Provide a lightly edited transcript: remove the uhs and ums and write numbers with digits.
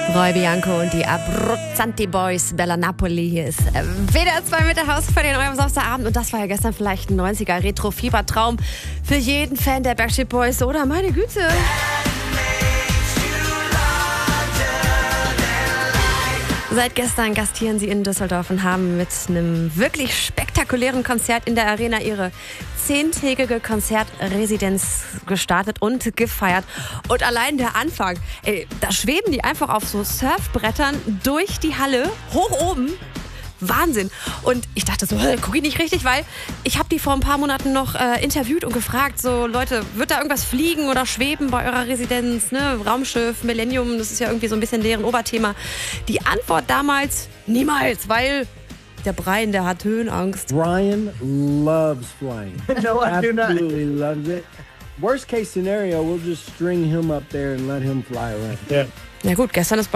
Roy Bianco und die Abruzzanti Boys, Bella Napoli. Hier ist WDR 2 mit der Hausparty in eurem Samstagabend. Und das war ja gestern vielleicht ein 90er Retro-Fiebertraum für jeden Fan der Backstreet Boys, oder? Meine Güte. Seit gestern gastieren sie in Düsseldorf und haben mit einem wirklich spektakulären Konzert in der Arena ihre 10-tägige Konzertresidenz gestartet und gefeiert. Und allein der Anfang, da schweben die einfach auf so Surfbrettern durch die Halle, hoch oben. Wahnsinn. Und ich dachte so, gucke ich nicht richtig, weil ich habe die vor ein paar Monaten noch interviewt und gefragt, so Leute, wird da irgendwas fliegen oder schweben bei eurer Residenz? Ne? Raumschiff, Millennium, das ist ja irgendwie so ein bisschen deren Oberthema. Die Antwort damals, niemals, weil der Brian, der hat Höhenangst. Brian loves flying. No, I do not. Absolutely loves it. Worst case scenario, we'll just string him up there and let him fly around. Yeah. Ja gut, gestern ist